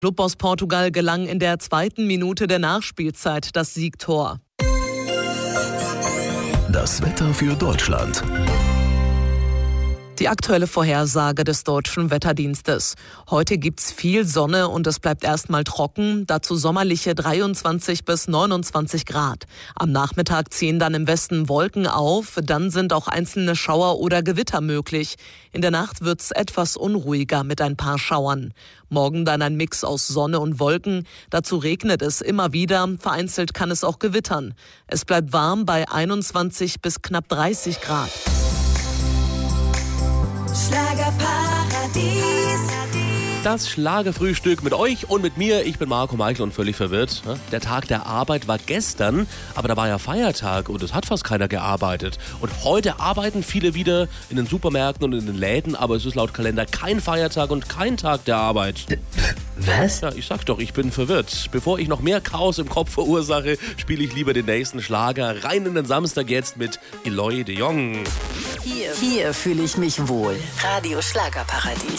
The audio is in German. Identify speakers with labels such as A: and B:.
A: Club aus Portugal gelang in der 2. Minute der Nachspielzeit das Siegtor.
B: Das Wetter für Deutschland.
A: Die aktuelle Vorhersage des Deutschen Wetterdienstes. Heute gibt's viel Sonne und es bleibt erstmal trocken, dazu sommerliche 23 bis 29 Grad. Am Nachmittag ziehen dann im Westen Wolken auf, dann sind auch einzelne Schauer oder Gewitter möglich. In der Nacht wird's etwas unruhiger mit ein paar Schauern. Morgen dann ein Mix aus Sonne und Wolken, dazu regnet es immer wieder, vereinzelt kann es auch gewittern. Es bleibt warm bei 21 bis knapp 30 Grad.
C: Schlagerparadies.
D: Das Schlagerfrühstück mit euch und mit mir. Ich bin Marco Meichel und völlig verwirrt. Der Tag der Arbeit war gestern, aber da war ja Feiertag und es hat fast keiner gearbeitet. Und heute arbeiten viele wieder in den Supermärkten und in den Läden, aber es ist laut Kalender kein Feiertag und kein Tag der Arbeit.
E: Was?
D: Ja, ich sag doch, ich bin verwirrt. Bevor ich noch mehr Chaos im Kopf verursache, spiele ich lieber den nächsten Schlager. Rein in den Samstag jetzt mit Eloy de Jong.
C: Hier fühle ich mich wohl. Radio Schlagerparadies.